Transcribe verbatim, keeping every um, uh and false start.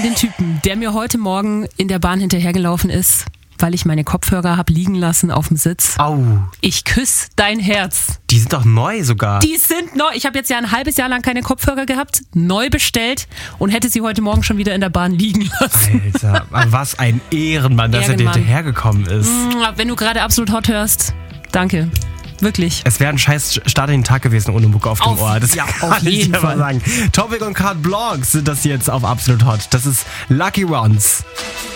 an den Typen, der mir heute Morgen in der Bahn hinterhergelaufen ist, weil ich meine Kopfhörer habe liegen lassen auf dem Sitz. Au. Ich küsse dein Herz. Die sind doch neu sogar. Die sind neu. Ich habe jetzt ja ein halbes Jahr lang keine Kopfhörer gehabt, neu bestellt und hätte sie heute Morgen schon wieder in der Bahn liegen lassen. Alter, was ein Ehrenmann, dass Ehrenmann. er dir hinterhergekommen ist. Wenn du gerade absolut hot hörst, danke. Wirklich. Es wäre ein scheiß Start in den Tag gewesen ohne Mucke auf dem Auf- Ohr. Das ja, kann auf ich jeden dir mal Fall. sagen. Topic und Carte Blanc sind das jetzt auf Absolut Hot. Das ist Lucky Ones.